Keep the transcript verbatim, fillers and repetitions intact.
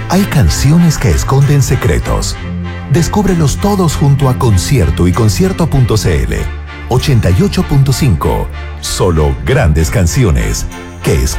Hay canciones que esconden secretos. Descúbrelos todos junto a Concierto y concierto punto cl. ochenta y ocho punto cinco. Solo grandes canciones que esconden